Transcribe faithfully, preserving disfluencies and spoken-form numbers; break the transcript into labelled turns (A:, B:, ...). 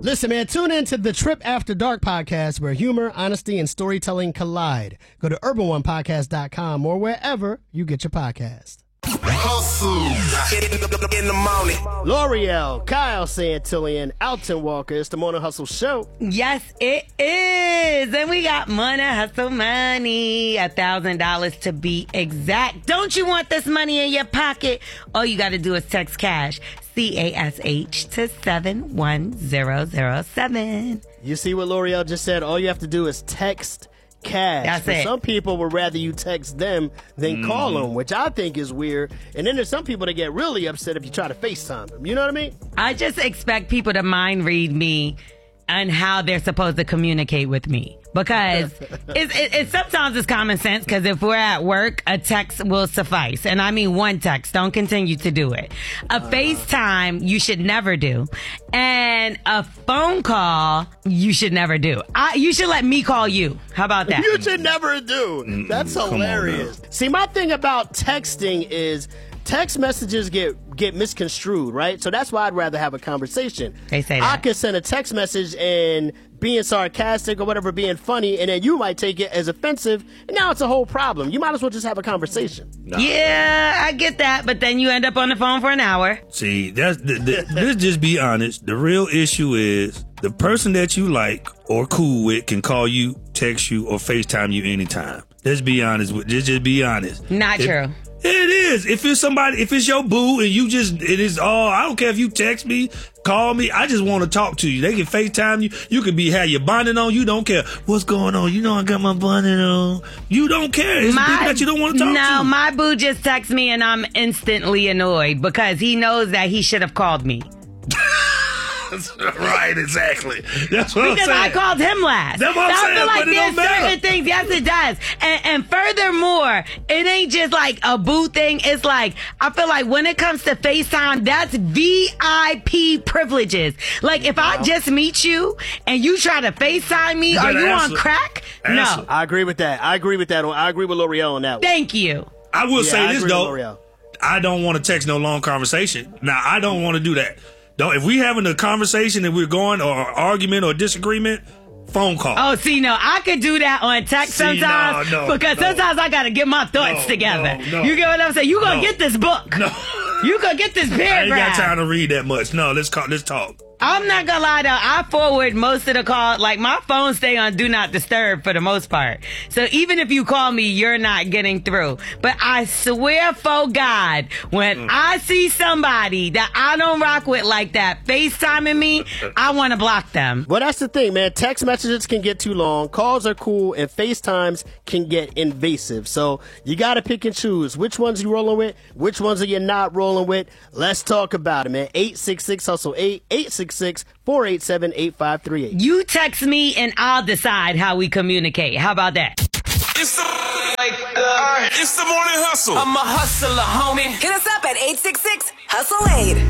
A: Listen, man, tune in to the Trip After Dark podcast where humor, honesty, and storytelling collide. Go to urban one podcast dot com or wherever you get your podcast.
B: Hustle in the morning.
A: L'Oreal, Kyle Santillian, Alton Walker. It's the Morning Hustle Show.
C: Yes, it is. And we got money, hustle money. A thousand dollars to be exact. Don't you want this money in your pocket? All you got to do is text cash, C A S H, to seven one zero zero seven.
A: You see what L'Oreal just said? All you have to do is text cash.
C: That's
A: For
C: it.
A: some people would rather you text them than
D: Mm.
A: call them, which I think is weird. And then there's some people that get really upset if you try to FaceTime them. You know what I mean?
C: I just expect people to mind read me and how they're supposed to communicate with me. Because it's, it, it sometimes it's common sense, because if we're at work, a text will suffice. And I mean one text. Don't continue to do it. A uh, FaceTime, you should never do. And a phone call, you should never do. I, you should let me call you. How about that?
A: You should never do. That's hilarious. See, my thing about texting is text messages get get misconstrued, right? So that's why I'd rather have a conversation.
C: They say that.
A: I could send a text message and being sarcastic or whatever, being funny, and then you might take it as offensive, and now it's a whole problem. You might as well just have a conversation.
D: Nah.
C: Yeah, I get that, but then you end up on the phone for an hour.
D: See, that's the, the, let's just be honest. The real issue is the person that you like or cool with can call you, text you, or FaceTime you anytime. Let's be honest. With, just, just be honest.
C: Not
D: if,
C: true.
D: It is. If it's somebody, if it's your boo and you just, it is, oh, I don't care if you text me, call me. I just want to talk to you. They can FaceTime you. You could be, have your bonnet on. You don't care. What's going on? You know I got my bonnet on. You don't care. It's
C: My-
D: people that you don't want to talk
C: no,
D: to.
C: my boo just texts me and I'm instantly annoyed because he knows that he should have called me.
D: Right, exactly. That's what
C: Because
D: I'm
C: I
D: saying.
C: called him last.
D: That's what I'm
C: I
D: saying,
C: feel like
D: but it
C: there's
D: don't matter.
C: certain things, yes it does. And, and furthermore, it ain't just like a boo thing. It's like, I feel like when it comes to FaceTime, that's V I P privileges. Like if I just meet you and you try to FaceTime me,
D: You
C: are
D: better
C: you
D: answer.
C: on crack?
D: Answer.
C: No.
A: I agree with that. I agree with that. I agree with L'Oreal on that one.
C: Thank you.
D: I will
A: Yeah,
D: say
A: I
D: this
A: agree with
D: though.
A: L'Oreal.
D: I don't want to text no long conversation. Now I don't want to do that. Don't, if we having a conversation and we're going or argument or disagreement, phone call.
C: Oh, see, no, I could do that on text
D: See,
C: sometimes
D: no, no,
C: because
D: no.
C: sometimes I got to get my thoughts
D: No,
C: together.
D: no, no.
C: You get what I'm saying? You gonna
D: No.
C: get this book.
D: No.
C: You gonna get this
D: I ain't got
C: paragraph.
D: time to read that much. No, let's call, let's talk.
C: I'm not gonna lie though, I forward most of the call. Like my phone stay on do not disturb for the most part. So even if you call me, you're not getting through. But I swear for God, when
D: Mm.
C: I see somebody that I don't rock with like that FaceTiming me, I want to block them.
A: Well, that's the thing, man. Text messages can get too long. Calls are cool, and FaceTimes can get invasive. So you got to pick and choose which ones you rolling with, which ones are you not rolling with. Let's talk about it, man. eight six six hustle eight, eight six six, four eight seven, eight five three eight.
C: You text me and I'll decide how we communicate. How about that?
B: It's the, like, uh, it's the morning hustle.
E: I'm a hustler, homie.
F: Hit us up at eight six six hustle eight.